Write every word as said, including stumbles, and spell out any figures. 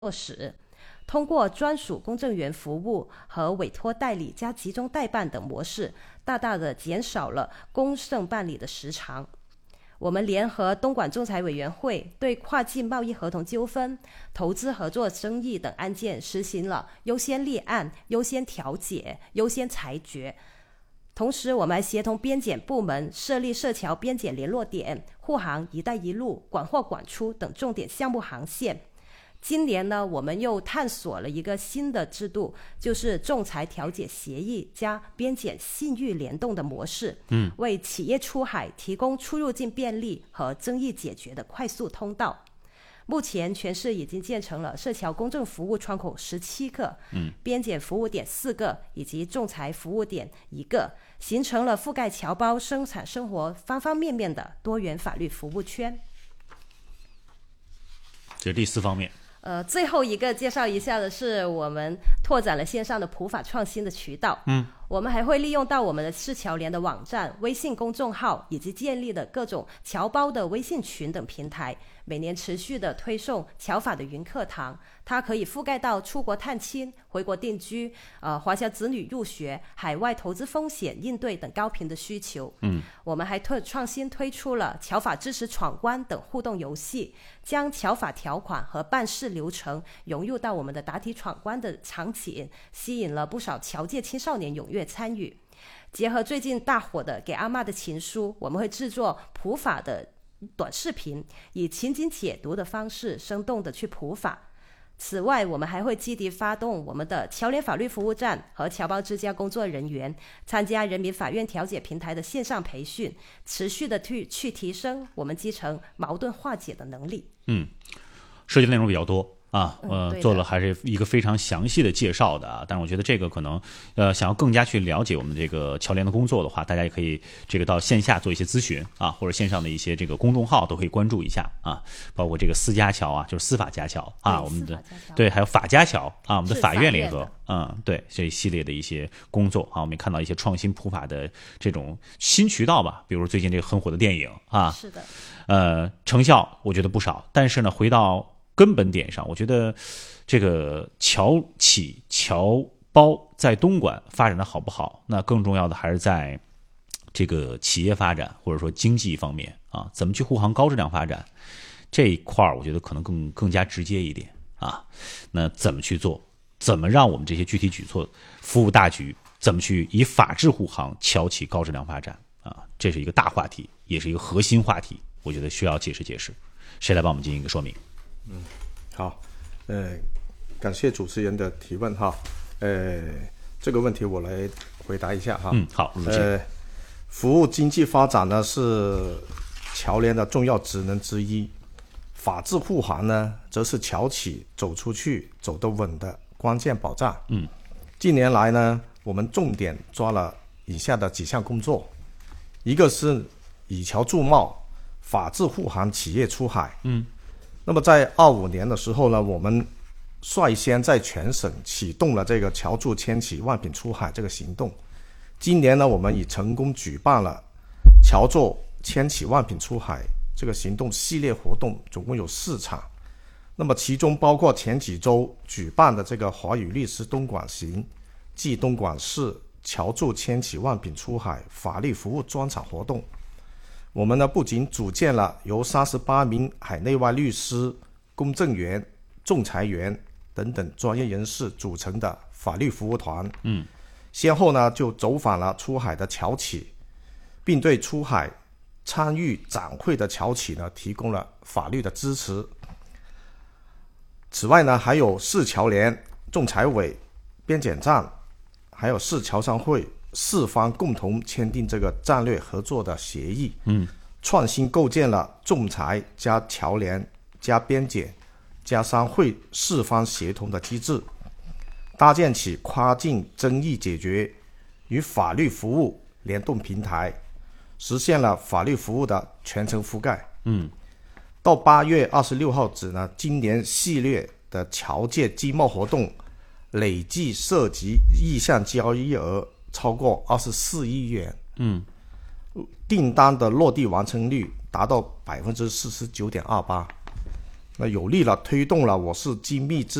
落实。通过专属公证员服务和委托代理加集中代办等模式，大大的减少了公证办理的时长。我们联合东莞仲裁委员会，对跨境贸易合同纠纷、投资合作争议等案件实行了优先立案、优先调解、优先裁决。同时，我们还协同边检部门设立涉侨边检联络点、沪杭一带一路、管货管出等重点项目航线。今年呢，我们又探索了一个新的制度，就是仲裁调解协议加边检信誉联动的模式，嗯，为企业出海提供出入境便利和争议解决的快速通道。目前全市已经建成了涉侨公证服务窗口十七个，嗯，边检服务点四个，以及仲裁服务点一个，形成了覆盖侨胞生产生活方方面面的多元法律服务圈。 这是第四方面。 呃，最后一个介绍一下的是，我们拓展了线上的普法创新的渠道。嗯，我们还会利用到我们的市侨联的网站、微信公众号以及建立的各种侨胞的微信群等平台，每年持续的推送侨法的云课堂。它可以覆盖到出国探亲、回国定居、呃华侨子女入学、海外投资风险应对等高频的需求。嗯，我们还特创新推出了侨法知识闯关等互动游戏，将侨法条款和办事流程融入到我们的答题闯关的场景，吸引了不少侨界青少年踊跃参与。结合最近大火的《给阿嬷的情书》，我们会制作普法的短视频，以情景解读的方式生动的去普法。此外，我们还会积极发动我们的侨联法律服务站和侨胞之家工作人员参加人民法院调解平台的线上培训，持续的去去提升我们基层矛盾化解的能力。 嗯，涉及内容比较多啊，呃，做了还是一个非常详细的介绍的啊。但是我觉得这个可能，呃，想要更加去了解我们这个侨联的工作的话，大家也可以这个到线下做一些咨询啊，或者线上的一些这个公众号都可以关注一下啊，包括这个私家侨啊，就是司法家侨啊，我们的对，还有法家侨啊，我们的法院联合，嗯，对，这一系列的一些工作啊，我们也看到一些创新普法的这种新渠道吧，比如最近这个很火的电影啊， 是的， 呃，成效我觉得不少，但是呢，回到根本点上，我觉得这个侨企侨胞在东莞发展的好不好，那更重要的还是在这个企业发展或者说经济方面啊，怎么去护航高质量发展这一块儿，我觉得可能更更加直接一点啊。那怎么去做？怎么让我们这些具体举措服务大局？怎么去以法治护航侨企高质量发展啊？这是一个大话题，也是一个核心话题，我觉得需要解释解释。谁来帮我们进行一个说明？ 嗯，好，呃，感谢主持人的提问哈，呃，这个问题我来回答一下哈。 嗯，好， 呃，服务经济发展呢是侨联的重要职能之一，法治护航呢，则是侨企走出去走得稳的关键保障。 嗯， 近年来呢，我们重点抓了以下的几项工作，一个是以侨驻贸，法治护航企业出海。 嗯。 那么在二五年的时候呢，我们率先在全省启动了这个侨驻千企万品出海这个行动。今年呢，我们已成功举办了侨驻千企万品出海这个行动系列活动，总共有四场。那么其中包括前几周举办的这个华语律师东莞行暨东莞市侨驻千企万品出海法律服务专场活动。我们呢不仅组建了由三十八名海内外律师、公证员、仲裁员等等专业人士组成的法律服务团， 嗯， 先后呢就走访了出海的侨企，并对出海参与展会的侨企呢提供了法律的支持。此外呢，还有市侨联、仲裁委、边检站，还有市侨商会四方共同签订这个战略合作的协议， 嗯， 创新构建了仲裁加侨联加边检加商会四方协同的机制，搭建起跨境争议解决与法律服务联动平台，实现了法律服务的全程覆盖。 嗯， 到八月二十六号止呢，今年系列的侨界经贸活动累计涉及意向交易额超过二十四亿元， 嗯， 订单的落地完成率达到百分之四十九点二八。 那有力了推动了我市精密制